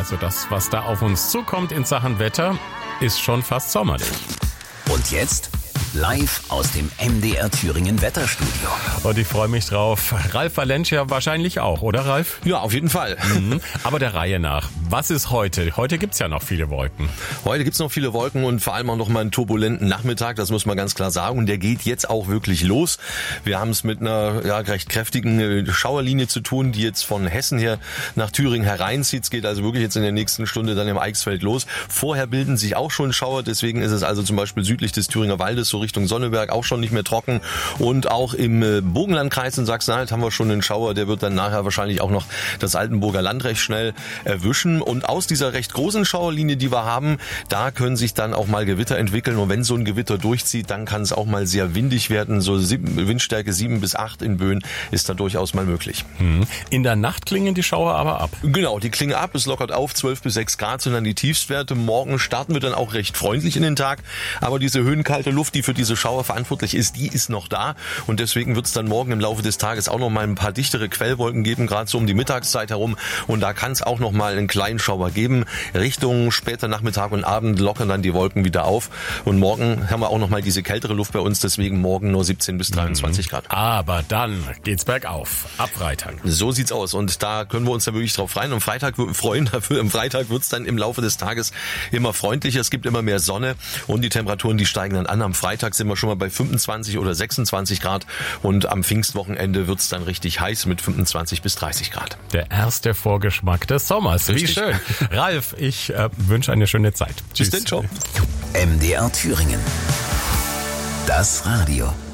Also das, was da auf uns zukommt in Sachen Wetter, ist schon fast sommerlich. Und jetzt live aus dem MDR Thüringen Wetterstudio. Und ich freue mich drauf. Ralf Valencia wahrscheinlich auch, oder Ralf? Ja, auf jeden Fall. Aber der Reihe nach. Was ist heute? Heute gibt's ja noch viele Wolken. Heute gibt's noch viele Wolken und vor allem auch noch mal einen turbulenten Nachmittag, das muss man ganz klar sagen. Und der geht jetzt auch wirklich los. Wir haben es mit einer recht kräftigen Schauerlinie zu tun, die jetzt von Hessen her nach Thüringen hereinzieht. Es geht also wirklich jetzt in der nächsten Stunde dann im Eichsfeld los. Vorher bilden sich auch schon Schauer, deswegen ist es also zum Beispiel südlich des Thüringer Waldes so Richtung Sonneberg auch schon nicht mehr trocken. Und auch im Burgenlandkreis in Sachsen-Anhalt haben wir schon einen Schauer, der wird dann nachher wahrscheinlich auch noch das Altenburger Land recht schnell erwischen. Und aus dieser recht großen Schauerlinie, die wir haben, da können sich dann auch mal Gewitter entwickeln. Und wenn so ein Gewitter durchzieht, dann kann es auch mal sehr windig werden. So Windstärke 7 bis 8 in Böen ist da durchaus mal möglich. In der Nacht klingen die Schauer aber ab. Genau, die klingen ab, es lockert auf, 12 bis 6 Grad sind dann die Tiefstwerte. Morgen starten wir dann auch recht freundlich in den Tag. Aber diese höhenkalte Luft, die für diese Schauer verantwortlich ist, die ist noch da. Und deswegen wird es dann morgen im Laufe des Tages auch noch mal ein paar dichtere Quellwolken geben, gerade so um die Mittagszeit herum. Und da kann es auch noch mal einen kleinen Schauer geben. Richtung später Nachmittag und Abend lockern dann die Wolken wieder auf. Und morgen haben wir auch noch mal diese kältere Luft bei uns. Deswegen morgen nur 17 bis 23 Grad. Aber dann geht's bergauf. Ab Freitag. So sieht's aus. Und da können wir uns da wirklich drauf freuen. Am Freitag wird's dann im Laufe des Tages immer freundlicher. Es gibt immer mehr Sonne und die Temperaturen, die steigen dann an. Am Freitag sind wir schon mal bei 25 oder 26 Grad und am Pfingstwochenende wird's dann richtig heiß mit 25 bis 30 Grad. Der erste Vorgeschmack des Sommers. Richtig. Wie schön. Ralf, ich wünsche eine schöne Zeit. Tschüss. Bis dann, ciao. MDR Thüringen. Das Radio.